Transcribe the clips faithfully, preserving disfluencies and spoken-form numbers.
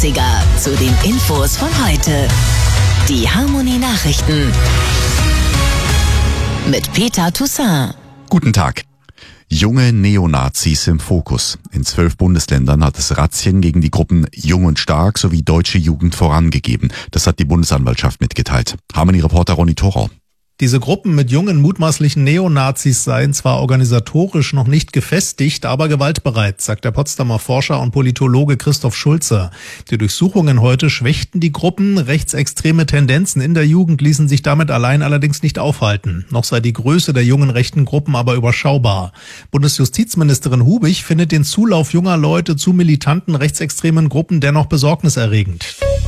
achtziger zu den Infos von heute. Die Harmonie-Nachrichten mit Peter Toussaint. Guten Tag. Junge Neonazis im Fokus. In zwölf Bundesländern hat es Razzien gegen die Gruppen Jung und Stark sowie Deutsche Jugend vorangegeben. Das hat die Bundesanwaltschaft mitgeteilt. Harmonie-Reporter Ronny Thorau. Diese Gruppen mit jungen mutmaßlichen Neonazis seien zwar organisatorisch noch nicht gefestigt, aber gewaltbereit, sagt der Potsdamer Forscher und Politologe Christoph Schulze. Die Durchsuchungen heute schwächten die Gruppen. Rechtsextreme Tendenzen in der Jugend ließen sich damit allein allerdings nicht aufhalten. Noch sei die Größe der jungen rechten Gruppen aber überschaubar. Bundesjustizministerin Hubich findet den Zulauf junger Leute zu militanten rechtsextremen Gruppen dennoch besorgniserregend.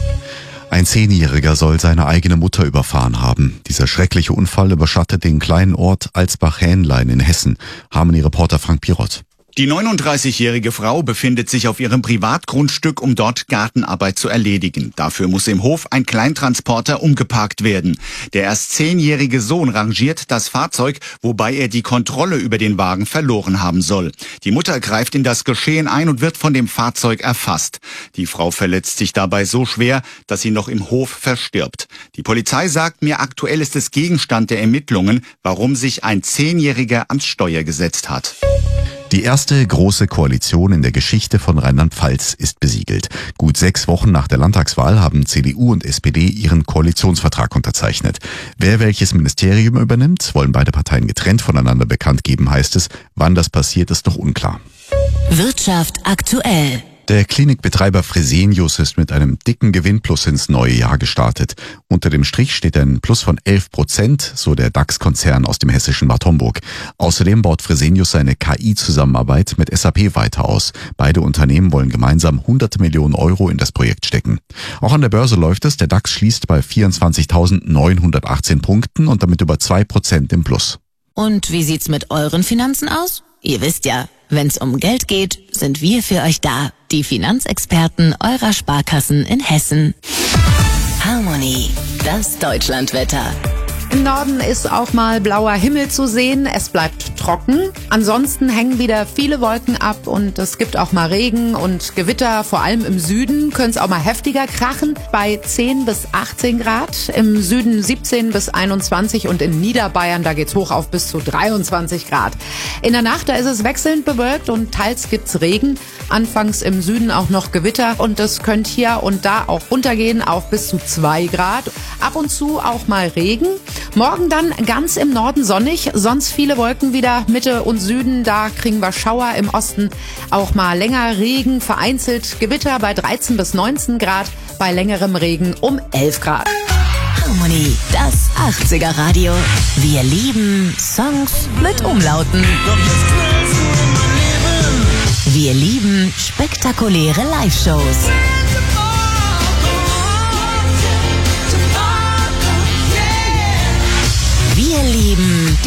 Ein Zehnjähriger soll seine eigene Mutter überfahren haben. Dieser schreckliche Unfall überschattet den kleinen Ort Alsbach-Hähnlein in Hessen. Harmonie-Reporter Frank Pirott. Die neununddreißigjährige Frau befindet sich auf ihrem Privatgrundstück, um dort Gartenarbeit zu erledigen. Dafür muss im Hof ein Kleintransporter umgeparkt werden. Der erst zehnjährige Sohn rangiert das Fahrzeug, wobei er die Kontrolle über den Wagen verloren haben soll. Die Mutter greift in das Geschehen ein und wird von dem Fahrzeug erfasst. Die Frau verletzt sich dabei so schwer, dass sie noch im Hof verstirbt. Die Polizei sagt mir, aktuell ist es Gegenstand der Ermittlungen, warum sich ein Zehnjähriger ans Steuer gesetzt hat. Die erste große Koalition in der Geschichte von Rheinland-Pfalz ist besiegelt. Gut sechs Wochen nach der Landtagswahl haben C D U und S P D ihren Koalitionsvertrag unterzeichnet. Wer welches Ministerium übernimmt, wollen beide Parteien getrennt voneinander bekannt geben, heißt es. Wann das passiert, ist noch unklar. Wirtschaft aktuell. Der Klinikbetreiber Fresenius ist mit einem dicken Gewinnplus ins neue Jahr gestartet. Unter dem Strich steht ein Plus von elf Prozent, so der DAX-Konzern aus dem hessischen Bad Homburg. Außerdem baut Fresenius seine K I-Zusammenarbeit mit S A P weiter aus. Beide Unternehmen wollen gemeinsam hundert Millionen Euro in das Projekt stecken. Auch an der Börse läuft es. Der DAX schließt bei vierundzwanzigtausendneunhundertachtzehn Punkten und damit über zwei Prozent im Plus. Und wie sieht's mit euren Finanzen aus? Ihr wisst ja, wenn's um Geld geht, sind wir für euch da. Die Finanzexperten eurer Sparkassen in Hessen. Harmonie, das Deutschlandwetter. Im Norden ist auch mal blauer Himmel zu sehen. Es bleibt trocken. Ansonsten hängen wieder viele Wolken ab und es gibt auch mal Regen und Gewitter. Vor allem im Süden können es auch mal heftiger krachen. Bei zehn bis achtzehn Grad. Im Süden siebzehn bis einundzwanzig und in Niederbayern, da geht's hoch auf bis zu dreiundzwanzig Grad. In der Nacht, da ist es wechselnd bewölkt und teils gibt's Regen. Anfangs im Süden auch noch Gewitter und es könnte hier und da auch runtergehen auf bis zu zwei Grad. Ab und zu auch mal Regen. Morgen dann ganz im Norden sonnig, sonst viele Wolken wieder. Mitte und Süden, da kriegen wir Schauer, im Osten auch mal länger Regen, vereinzelt Gewitter bei dreizehn bis neunzehn Grad, bei längerem Regen um elf Grad. Harmonie, das achtziger Radio. Wir lieben Songs mit Umlauten. Wir lieben spektakuläre Live-Shows.